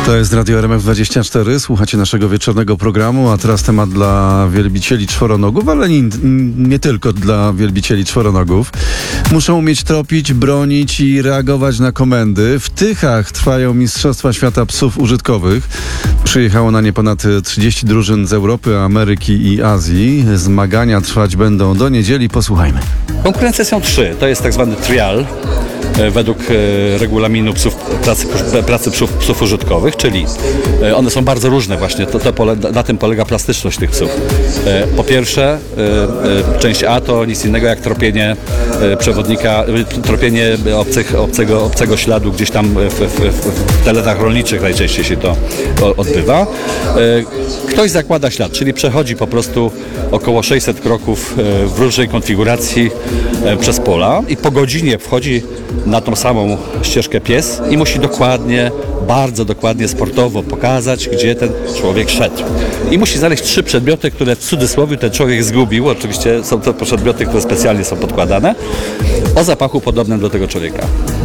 To jest Radio RMF24, słuchacie naszego wieczornego programu, a teraz temat dla wielbicieli czworonogów, ale nie tylko dla wielbicieli czworonogów. Muszą umieć tropić, bronić i reagować na komendy. W Tychach trwają Mistrzostwa Świata Psów Użytkowych. Przyjechało na nie ponad 30 drużyn z Europy, Ameryki i Azji. Zmagania trwać będą do niedzieli. Posłuchajmy. Konkurencje są trzy. To jest tak zwany trial według regulaminu pracy psów użytkowych, czyli one są bardzo różne właśnie. Na tym polega plastyczność tych psów. Po pierwsze, część A to nic innego jak tropienie przewodnika, tropienie obcego śladu gdzieś tam w terenach rolniczych najczęściej się to odbywa. Ktoś zakłada ślad, czyli przechodzi po prostu około 600 kroków w różnej konfiguracji przez pola i po godzinie wchodzi na tą samą ścieżkę pies i musi dokładnie, bardzo dokładnie, sportowo pokazać, gdzie ten człowiek szedł. I musi znaleźć 3 przedmioty, które w cudzysłowie ten człowiek zgubił. Oczywiście są to przedmioty, które specjalnie są podkładane, o zapachu podobnym do tego człowieka.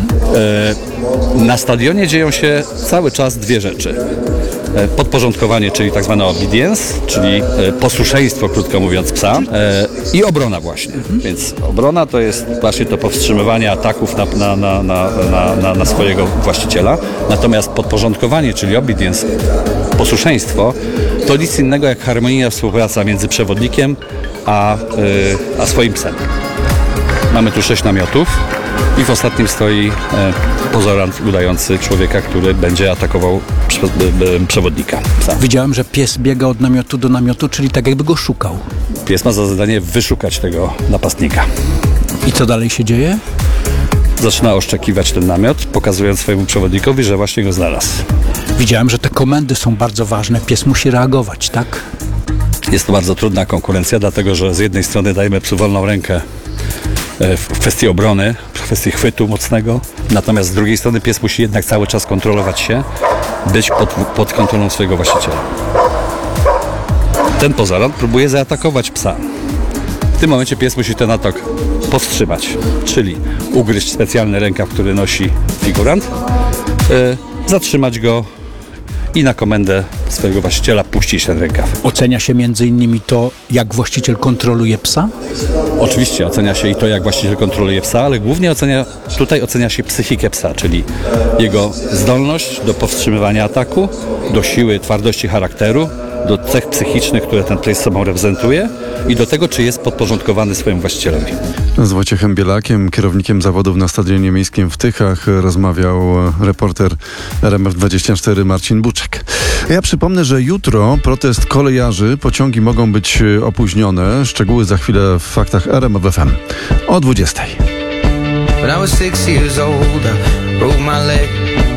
Na stadionie dzieją się cały czas dwie rzeczy. Podporządkowanie, czyli tak zwane obedience, czyli posłuszeństwo, krótko mówiąc, psa, i obrona właśnie. Więc obrona to jest właśnie to powstrzymywanie ataków na swojego właściciela. Natomiast podporządkowanie, czyli obedience, posłuszeństwo, to nic innego jak harmonijna współpraca między przewodnikiem a swoim psem. Mamy tu 6 namiotów i w ostatnim stoi pozorant udający człowieka, który będzie atakował przewodnika. Psa. Widziałem, że pies biega od namiotu do namiotu, czyli tak jakby go szukał. Pies ma za zadanie wyszukać tego napastnika. I co dalej się dzieje? Zaczyna oszczekiwać ten namiot, pokazując swojemu przewodnikowi, że właśnie go znalazł. Widziałem, że te komendy są bardzo ważne. Pies musi reagować, tak? Jest to bardzo trudna konkurencja, dlatego że z jednej strony dajemy psu wolną rękę w kwestii obrony, w kwestii chwytu mocnego, natomiast z drugiej strony pies musi jednak cały czas kontrolować się, być pod kontrolą swojego właściciela. Ten pozorant próbuje zaatakować psa. W tym momencie pies musi ten atak powstrzymać, czyli ugryźć specjalny rękaw, który nosi figurant, zatrzymać go i na komendę swojego właściciela puścić ten rękaw. Ocenia się między innymi to, jak właściciel kontroluje psa? Oczywiście ocenia się i to, jak właściciel kontroluje psa, ale głównie ocenia się psychikę psa, czyli jego zdolność do powstrzymywania ataku, do siły, twardości charakteru, do cech psychicznych, które ten pies sobą reprezentuje i do tego, czy jest podporządkowany swojemu właścicielowi. Z Wojciechem Bielakiem, kierownikiem zawodów na Stadionie Miejskim w Tychach, rozmawiał reporter RMF24 Marcin Buczek. Ja przypomnę, że jutro protest kolejarzy, pociągi mogą być opóźnione. Szczegóły za chwilę w faktach RMF FM o 20:00. When I was 6 years old, I broke my leg.